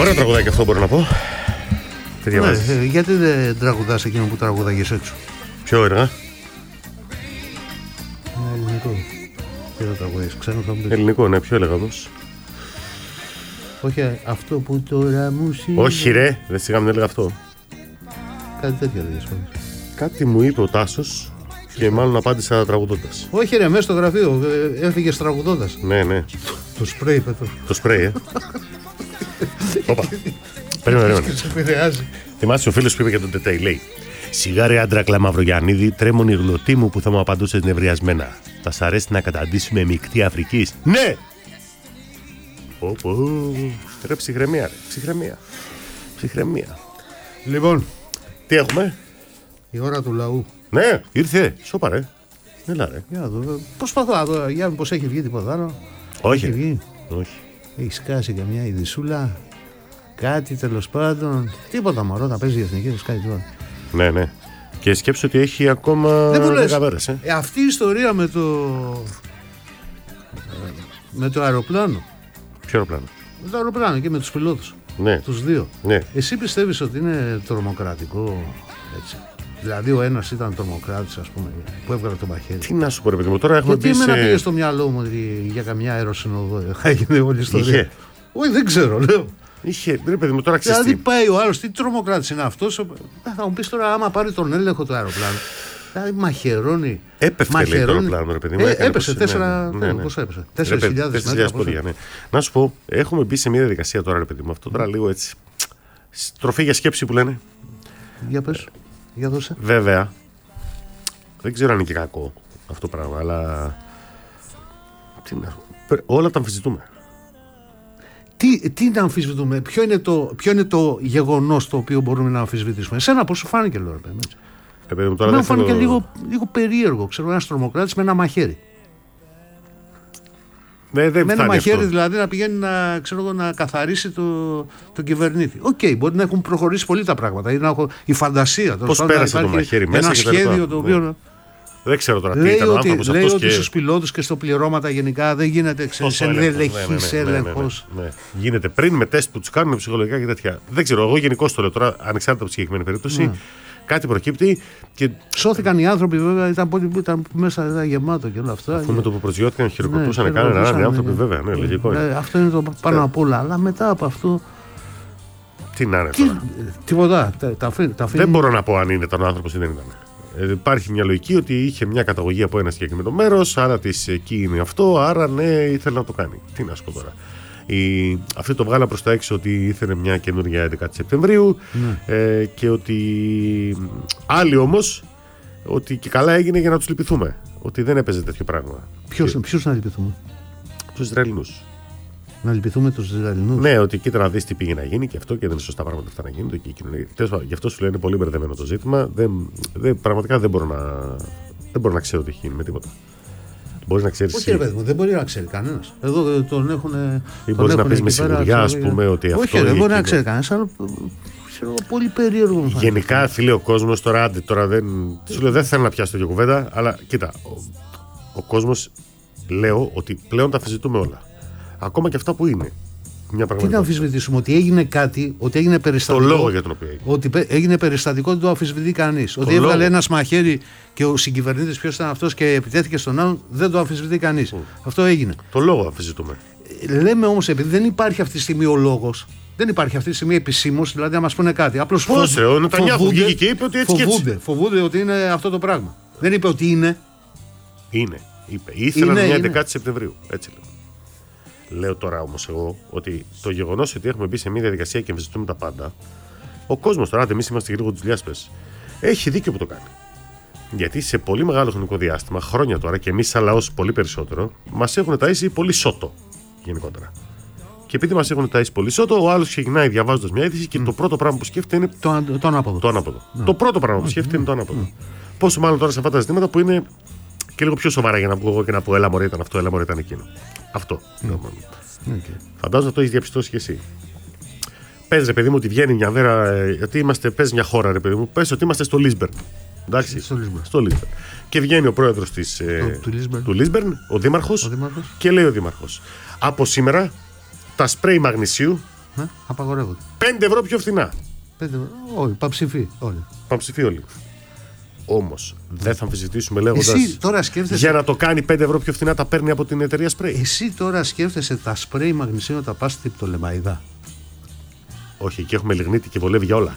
Ωραίο τραγουδάκι αυτό μπορώ να πω. Τι διαβάζεις? Γιατί δεν τραγουδάς εκείνο που τραγουδάγες έξω? Ποιο έργα? Ελληνικό. Τι δεν τραγουδάγες, ξένο θα μου πεις. Ελληνικό, ναι, ποιο έλεγα όμως? Όχι, αυτό που τώρα μου συμβαίνει. Όχι ρε, δεν σιγά μην έλεγα αυτό. Κάτι τέτοιο λέγες πάντως. Κάτι μου είπε ο Τάσος και μάλλον απάντησα τραγουδώντας. Όχι ρε, μέσα στο γραφείο έφυγες τραγουδώντας. Ναι. Το σπρέι πέτω. Το σπρέι, Όπα. Περίμενε. Σε επηρεάζει. Θυμάσαι ο φίλος που είπε για τον Τετέι, λέει: Σιγάρε άντρακλα Μαυρογιαννίδη, τρέμον η γλωτή μου που θα μου απαντούσες νευριασμένα. Θα σ' αρέσει να καταντήσουμε μεικτή Αφρικής? Ναι! Ρε ψυχραιμία, ρε. Ψυχραιμία. Λοιπόν, Τι έχουμε? η ώρα του λαού. Ναι, ήρθε. Σώπα ρε. Έλα ρε. Για να δω. Προσπαθώ να δω. Για μήπως έχει βγει τίποτα άλλο. Όχι. Έχει βγει. Όχι. Έχει σκάσει καμιά ειδισούλα. Κάτι τέλος πάντων. Τίποτα μωρό, θα παίζει η εθνική, θα σκάει τώρα. Ναι. Και σκέψου ότι έχει ακόμα 10 μέρες. Αυτή η ιστορία με το αεροπλάνο. Ποιο αεροπλάνο? Με το αεροπλάνο και με τους πιλότους. Ναι. Τους δύο. Ναι. Εσύ πιστεύεις ότι είναι τρομοκρατικό έτσι? Δηλαδή ο ένας ήταν τρομοκράτης, ας πούμε, που έβγαλε το μαχαίρι. Τι να σου πω ρε παιδί μου, τώρα έχουμε Γιατί πει εμένα πήγε στο μυαλό μου ότι για καμιά αεροσυνοδό έγινε όλη η ιστορία. Είχε. Όχι, δεν ξέρω, λέω. Είχε, ρε παιδί μου, τώρα ξέρεις Δηλαδή τι. πάει ο άλλος, τι τρομοκράτης είναι αυτός. Θα μου πεις τώρα, άμα πάρει τον έλεγχο του αεροπλάνου. Δηλαδή μαχαιρώνει. Έπεφτε λέει το αεροπλάνο, ρε παιδί μου. Έπεσε 4. Ναι. Πόσο έπεσε? 4.000 μέτρα. πόδια, ναι. Να σου πω, έχουμε μπει σε μια διαδικασία τώρα, ρε παιδί μου. Αυτό τώρα λίγο έτσι. Τροφή για σκέψη που λένε. Για πες, για δώσε. Βέβαια, δεν ξέρω αν είναι και κακό αυτό το πράγμα, αλλά. Όλα τα αμφισβητούμε. Τι να αμφισβητούμε, ποιο είναι το γεγονός το οποίο μπορούμε να αμφισβητήσουμε? Εσένα πώς σου φάνηκε, λέω, ρε παιδί μου? Τώρα μου φάνηκε λίγο περίεργο, ξέρω, ένας τρομοκράτης με ένα μαχαίρι. Ναι, δεν με ένα μαχαίρι αυτό. δηλαδή να πηγαίνει να καθαρίσει τον κυβερνήτη. Οκ, μπορεί να έχουν προχωρήσει πολύ τα πράγματα ή να έχω η φαντασία. Πώς πέρασε το μαχαίρι μέσα? Ένα σχέδιο το οποίο. Ναι. Δεν ξέρω τώρα τι λέει ήταν ο άνθρωπος λέει αυτός. ότι στους πιλότους και στο πληρώματα γενικά δεν γίνεται ενδελεχής έλεγχος. Ναι. Γίνεται πριν με τεστ που τους κάνουν ψυχολογικά και τέτοια. Δεν ξέρω, εγώ γενικώς το λέω τώρα, ανεξάρτητα από τη συγκεκριμένη περίπτωση. Ναι. Κάτι προκύπτει και. Σώθηκαν οι άνθρωποι, βέβαια, ήταν μέσα, ήταν γεμάτο και όλα αυτά. Αφού με το που προσγειώθηκαν, χειροκροτούσαν, κάνανε ράνι οι άνθρωποι, βέβαια. Ναι, λογικό είναι. Αυτό είναι το πάνω απ' όλα. Αλλά μετά από αυτό. Τι να είναι τώρα. Τίποτα. Δεν μπορώ να πω αν είναι τον άνθρωπο ή δεν ήταν. Υπάρχει μια λογική ότι είχε μια καταγωγή από ένα συγκεκριμένο μέρος, άρα της εκεί είναι αυτό, άρα ναι, ήθελε να το κάνει. Τι να σου πω τώρα. Αυτοί το βγάλαν προς τα έξω ότι ήθελε μια καινούργια 11 Σεπτεμβρίου και ότι άλλοι όμως ότι και καλά έγινε για να τους λυπηθούμε. Ότι δεν έπαιζε τέτοιο πράγμα. Ποιος να λυπηθούμε? Τους Ισραηλινούς. Να λυπηθούμε τους Ισραηλινούς. Ναι, ότι κοίτα να δεις τι πήγε να γίνει και αυτό και δεν είναι σωστά πράγματα αυτά να γίνονται. Γι' αυτό σου λέω είναι πολύ μπερδεμένο το ζήτημα. Πραγματικά δεν μπορώ να ξέρω τι έχει γίνει με τίποτα. Μπορεί να ξέρει. Όχι, ρε παιδί μου, δεν μπορεί να ξέρει κανένας. Εδώ τον έχουν. Ή μπορεί να πει με σιγουριά, ας πούμε, ότι αυτό. Όχι, δεν μπορεί να ξέρει κανένας, αλλά πολύ περίεργο. Γενικά, φίλε, ο κόσμος τώρα δεν. Σου λέω, δεν θέλω να πιάσω τέτοια κουβέντα, αλλά κοίτα. Ο κόσμος, λέω ότι πλέον τα αμφισβητούμε όλα. Ακόμα και αυτά που είναι. Τι να αμφισβητήσουμε, ότι έγινε κάτι, ότι έγινε περιστατικό. Το λόγο για τον οποίο έγινε. Ότι έγινε περιστατικό, δεν το αμφισβητεί κανείς. Ότι έβγαλε ένα μαχαίρι και ο συγκυβερνήτης ποιος ήταν αυτός και επιτέθηκε στον άλλον, δεν το αμφισβητεί κανείς. Αυτό έγινε. Το λόγο αμφισβητούμε. Λέμε όμως, επειδή δεν υπάρχει αυτή τη στιγμή ο λόγος, δεν υπάρχει αυτή τη στιγμή επισήμως, δηλαδή να μας πούνε κάτι. Απλώς ο Νετανιάχου βγήκε και είπε ότι έτσι και έτσι. Φοβούνται ότι είναι αυτό το πράγμα. Δεν είπε ότι είναι. Είναι. Είπε. Ήθελαν μια 11 Σεπτεμβρίου. Έτσι λέω. Λέω τώρα όμως εγώ ότι το γεγονός ότι έχουμε μπει σε μια διαδικασία και αμφισβητούμε τα πάντα, ο κόσμος τώρα, εμείς είμαστε γρήγορα της διάσπεσης, έχει δίκιο που το κάνει. Γιατί σε πολύ μεγάλο χρονικό διάστημα, χρόνια τώρα, και εμείς σαν λαός πολύ περισσότερο, μας έχουν ταΐσει πολύ σώτο γενικότερα. Και επειδή μας έχουν ταΐσει πολύ σώτο, ο άλλος ξεκινάει διαβάζοντας μια είδηση και το πρώτο πράγμα που σκέφτεται είναι το ανάποδο. Το πρώτο πράγμα που σκέφτεται είναι το ανάποδο. Πόσο μάλλον τώρα σε αυτά τα ζητήματα που είναι και λίγο πιο σοβαρά για να βγω εγώ και να πω έλα μωρέ ήταν αυτό, έλα μωρέ ήταν εκείνο. Αυτό. Φαντάζομαι το έχεις διαπιστώσει κι εσύ. Πες ρε παιδί μου ότι βγαίνει μια μέρα, γιατί πες μια χώρα ρε παιδί μου, πες ότι είμαστε στο Λίσμπερν. Εντάξει, στο Λίσμπερν. Και βγαίνει ο πρόεδρος του Λίσμπερν, ο δήμαρχος, και λέει ο δήμαρχος: από σήμερα τα σπρέι μαγνησίου Απαγορεύονται. 5 ευρώ πιο φθηνά. Όχι, παμψηφί όλοι. Παμψηφί όλοι. Όμως δεν θα αμφισβητήσουμε λέγοντας. Εσύ τώρα σκέφτεσαι. Για να το κάνει 5 ευρώ πιο φθηνά τα παίρνει από την εταιρεία σπρέι. Εσύ τώρα σκέφτεσαι τα σπρέι μαγνησίου τα πας στην Πτολεμαϊδά. Όχι, εκεί έχουμε λιγνίτη και βολεύει για όλα.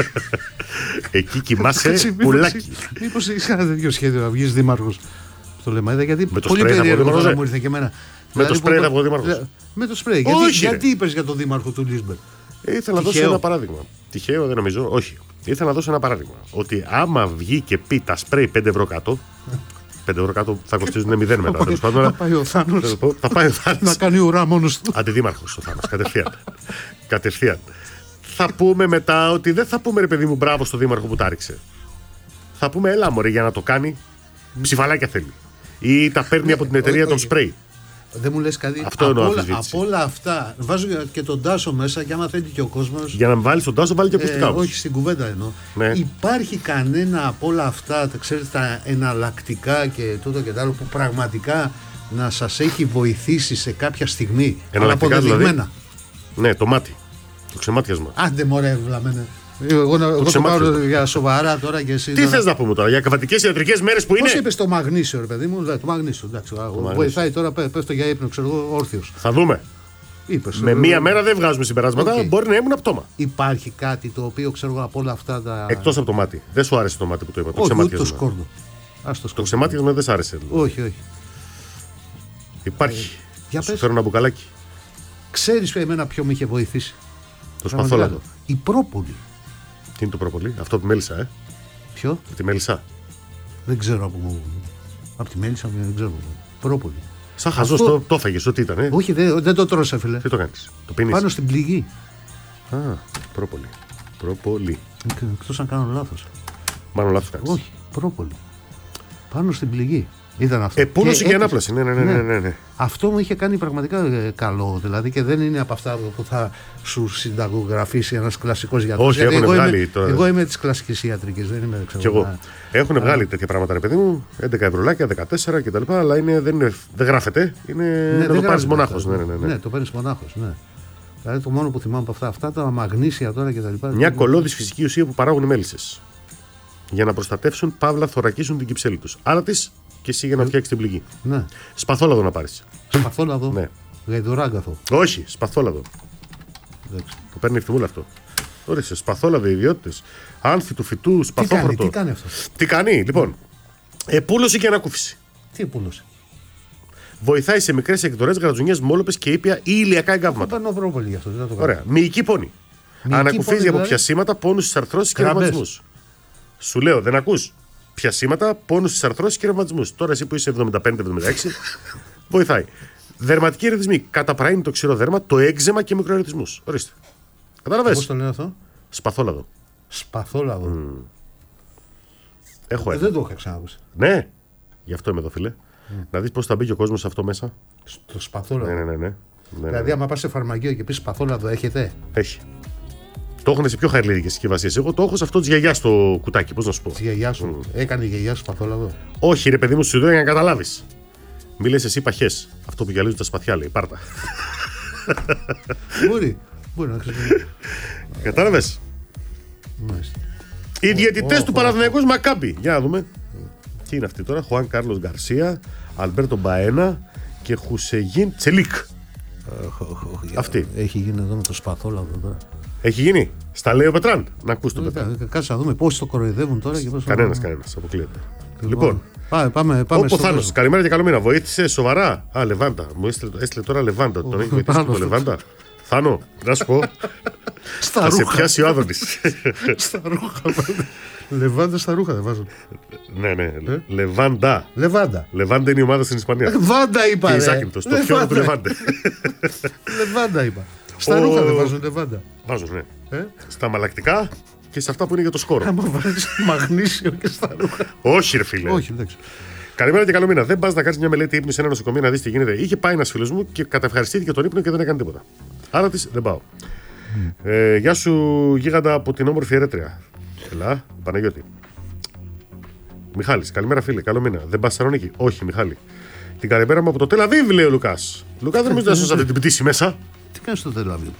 Εκεί κοιμάσαι πουλάκι. Μήπως έχεις ένα τέτοιο σχέδιο να βγεις δήμαρχος Πτολεμαϊδά, γιατί πολύ σπρέι περίεργο τώρα μου ήρθε και εμένα. Με το σπρέι θα βγω δήμαρχος. Με το σπρέι. Γιατί είπες για τον δήμαρχο του Λίσμπερ? Ήθελα να δώσω ένα παράδειγμα. Τυχαίο δεν νομίζω, όχι. Ήθελα να δώσω ένα παράδειγμα. Ότι άμα βγει και πει τα σπρέι 5 ευρώ κάτω. 5 ευρώ κάτω θα κοστίζουν 0 μετά. Θα πάει ο Θάνος. Θα πάει ο Θάνος. Να κάνει ουρά μόνος του. Αντιδήμαρχος ο Θάνος. Κατευθείαν. Θα πούμε μετά ότι δεν θα πούμε ρε παιδί μου μπράβο στο δήμαρχο που τα ρίξε. Θα πούμε έλα μωρέ για να το κάνει. Ψηφαλάκια θέλει. Ή τα παίρνει από την εταιρεία των σπρέι. Δεν μου λες κάτι. Αυτό από όλα αυτά. Βάζω και τον Τάσο μέσα και άμα θέλει και ο κόσμος. Για να βάλει τον Τάσο, βάλει και ακουστικά. Όχι, στην κουβέντα εννοώ. Ναι. Υπάρχει κανένα από όλα αυτά, ξέρετε, τα εναλλακτικά και τούτο και τ' άλλο που πραγματικά να σας έχει βοηθήσει σε κάποια στιγμή? Εναλλακτικά δηλαδή. Ναι, το μάτι. Το ξεμάτιασμα. Άντε μωρέ, βλαμμένε. Εγώ το πάω για σοβαρά τώρα και εσύ. Τι θες να πούμε τώρα, για καβατικές ιατρικές μέρες που είναι? Πώς είπες το μαγνήσιο, ρε παιδί μου? Το μαγνήσιο, εντάξει. Βοηθάει τώρα, πέφτω για ύπνο, ξέρω εγώ, όρθιος. Θα δούμε. Είπες, με μία μέρα δεν βγάζουμε συμπεράσματα, μπορεί να ήμουν πτώμα. Υπάρχει κάτι το οποίο ξέρω εγώ από όλα αυτά τα. Εκτός από το μάτι. Δεν σου άρεσε το μάτι που το είπα. Το ξεμάτιασμα. Το σκόρδο. Το ξεμάτιασμα δεν σ' άρεσε. Όχι. Υπάρχει. Σου φέρω ένα μπουκαλάκι. Ξέρεις εμένα ποιο με είχε βοηθήσει? Το σπαθόλαδο. Η πρόπολη. Τι είναι το πρόπολη? Αυτό από τη μέλισσα, Ποιο? Από τη μέλισσα. Δεν ξέρω από τη μέλισσα, δεν ξέρω. Πρόπολη. Σαν χαζός το έφαγες, ό,τι ήταν. Όχι, δεν το τρώσα, φίλε. Τι το κάνεις? Το πίνεις? Πάνω στην πληγή. Α, πρόπολη. Εκτός αν κάνω λάθος. Μάλλον λάθος κάνεις. Όχι, πρόπολη. Πάνω στην πληγή. Ήταν αυτό. Επούλωση και ανάπλαση. Ναι. Αυτό μου είχε κάνει πραγματικά καλό. Δηλαδή και δεν είναι από αυτά που θα σου συνταγογραφήσει ένας κλασικός γιατρός. Όχι, έχουν βγάλει. Εγώ είμαι της κλασικής ιατρικής. Δεν είμαι, ξέρω. Κι εγώ. Έχουν βγάλει τέτοια πράγματα, ρε παιδί μου. 11 ευρωλάκια, 14 κτλ. Αλλά δεν γράφεται. Είναι να το πάρεις μονάχος. Ναι, το παίρνεις μονάχος. Ναι. Δηλαδή το μόνο που θυμάμαι από αυτά τα μαγνήσια τώρα κτλ. Μια κολώδης φυσική ουσία που παράγουν οι μέλισσες. Για να προστατεύσουν, παύλα θωρακίσουν την κυψέλη τους. Άρα τις και εσύ για να φτιάξεις την πληγή. Ναι. Σπαθόλαδο να πάρεις. Σπαθόλαδο. Ναι. Γαϊδουράγκαθο. Όχι, σπαθόλαδο. Το παίρνει ευθυμούλα αυτό. Όρισε, σπαθόλαδο, ιδιότητες. Άνθη του φυτού, σπαθόχρωτο. Τι κάνει αυτό? Τι κάνει, λοιπόν. Επούλωση και ανακούφιση. Τι επούλωση? Βοηθάει σε μικρές εκδορές, γρατζουνιές, μόλοπες και ήπια ή ηλιακά εγκάβματα. Πανοπρόπολη γι' αυτό. Ωραία. Μυϊκή πόνη. Ανακουφίζει από πιασήματα, πόνους στις αρθρώσεις και ρευματισμούς. Σου λέω, δεν ακούς? Πιασήματα, πόνους στις αρθρώσεις και ρευματισμούς. Τώρα εσύ που είσαι 75-76, βοηθάει. Δερματικοί ερεθισμοί. Καταπραίνει το ξηρό δέρμα, το έξεμα και μικροερεθισμούς. Ορίστε. Κατάλαβες? Πώς το λένε αυτό? Σπαθόλαδο. Σπαθόλαδο. Έχω ένα. Δεν το είχα ξανακούσει. Ναι, γι' αυτό είμαι εδώ, φίλε. Να δεις πώς θα μπει και ο κόσμος αυτό μέσα. Στο σπαθόλαδο. Ναι. Δηλαδή, άμα πας σε φαρμακείο και πεις σπαθόλαδο, έχετε? Έχει. Το έχουν σε πιο χαρλίδικες συσκευασίες. Εγώ το έχω σε αυτό τη γιαγιά στο κουτάκι. Πώς να σου πω? Τη γιαγιά σου. Έκανε η γιαγιά σου σπαθόλαδο? Όχι, ρε παιδί μου, σου δίνω για να καταλάβεις. Μη λες εσύ παχές. Αυτό που γυαλίζουν τα σπαθιά, λέει. Πάρτα. Μπορεί να χρησιμοποιήσει. Κατάλαβες? Οι διαιτητές του Παναθηναϊκού Μακάμπι. Για να δούμε. Τι είναι αυτοί τώρα? Χουάν Κάρλος Γκαρσία, Αλμπέρτο Μπαένα και Χουσεγίν Τσελίκ. Αυτή. Έχει γίνει εδώ με το σπαθόλαδο τώρα. Έχει γίνει. Στα λέει ο Πετράν. Να ακούς τον Πετράν. Κάτσε να δούμε πώς το κοροϊδεύουν τώρα και πώς. Κανένας. Αποκλείεται. Λοιπόν. Πάμε Ο Θάνος. Καλημέρα και καλό μήνα. Βοήθησε σοβαρά. Α, Λεβάντα. Μου έστειλε τώρα Λεβάντα. Τον έχει βοηθήσει το Λεβάντα. Θάνο, να σου πω. Θα σε πιάσει ο Άδωνης. Στα ρούχα. Λεβάντα στα ρούχα δεν βάζουν. Ναι. Λεβάντα. Λεβάντα είναι η ομάδα στην Ισπανία. Λεβάντα είπα. Και Ζάκυνθος. Το φιόνο του Λεβάντε. Λεβάντα είπα. Στα ρούχα δεν βάζουν Λεβάντα. Βάζουν, ναι. Στα μαλακτικά και σε αυτά που είναι για το σκόρο. Άμα βάζεις μαγνήσιο και στα ρούχα. Όχι, ρε φίλε. Όχι, εντάξει. Καλημέρα και καλό μήνα. Δεν πας να κάνεις μια μελέτη ύπνου σε ένα νοσοκομείο να δεις τι γίνεται? Είχε πάει ένας φίλος μου και κατευχαριστήθηκε τον ύπνο και δεν έκανε τίποτα. Άρα δεν πάω. Γεια σου, γίγαντα από την όμορφη Ερέτρια. Ελά, Παναγιώτη. Μιχάλης, καλημέρα φίλε, καλό μήνα. Δεν πας Θεσσαλονίκη? Όχι, Μιχάλη. Την καλημέρα μου από το Τελαβίβ, λέει ο Λουκάς. Λουκά, δεν νομίζω να σώσατε την πτήση μέσα. Τι κάνεις στο Τελαβίβ?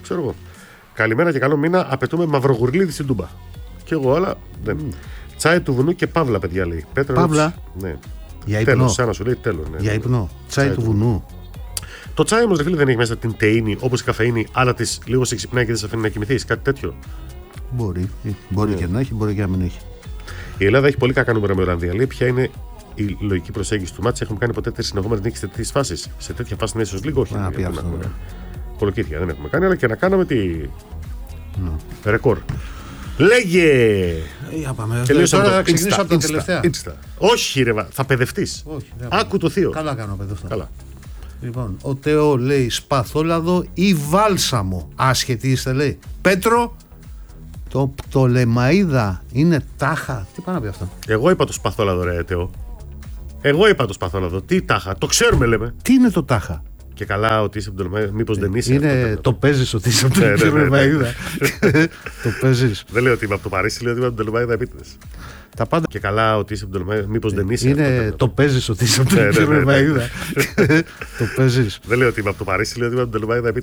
ξέρω εγώ. Καλημέρα και καλό μήνα. Απαιτούμε μαυρογουρλίδι στην Τούμπα. Και εγώ, αλλά δεν. Τσάι του βουνού και παύλα, παιδιά λέει. Παύλα. Ναι. Για ύπνο. Τέλος, σαν να σου λέει τέλος. Ναι, για ύπνο. Τσάι του βουνού. Το τσάι όμως, φίλε, δεν έχει μέσα την τεΐνη όπως η καφεΐνη, αλλά της λίγο σε ξυπνάει και δεν σε αφήνει να κοιμηθείς. Κάτι τέτοιο. Μπορεί. Μπορεί και να έχει, μπορεί και να μην έχει. Η Ελλάδα έχει πολύ κακά νούμερα με Ολλανδία. Λέει ποια είναι η λογική προσέγγιση του μάτς. Έχουμε κάνει ποτέ 4 συνεχόμενες νίκες σε τέτοιες φάσεις. Σε τέτοια φάση είναι ίσως λίγο, όχι. Κολοκύθια δεν έχουμε κάνει, αλλά και να κάναμε ρεκόρ. Λέγε! Για πάμε. Τώρα θα ξεκινήσω από τα τελευταία. Όχι, ρε, θα παιδευτείς. Άκου το θείο. Καλά κάνω, παιδευτώ. Καλά. Λοιπόν, ο Τεό λέει σπαθόλαδο ή βάλσαμο. Άσχετη είστε, λέει. Πέτρο, το Πτολεμαΐδα είναι τάχα. Τι πάει να πει αυτό? Εγώ είπα το σπαθόλαδο, ρε Τεό. Εγώ είπα το σπαθόλαδο. Τι τάχα, το ξέρουμε, λέμε. Τι είναι το τάχα? Και καλά ότι είσαι από τον Πτολεμαΐδα, μήπως δεν είσαι. Είναι το παίζεις ότι είσαι από τον Πτολεμαΐδα. Το παίζεις. Δεν λέω ότι είμαι από το Παρίσι, λέω ότι είμαι από τον Πτολεμαΐδα επίτηδες. Τα πάντα. Και καλά ότι είσαι από τον Πτολεμαΐδα, μήπως δεν είσαι. Είναι το παίζεις ότι είσαι από τον Πτολεμαΐδα. Το παίζεις. Δεν λέω ότι είμαι από το Παρίσι, λέω ότι είμαι από τον Πτολεμαΐδα επίτηδες.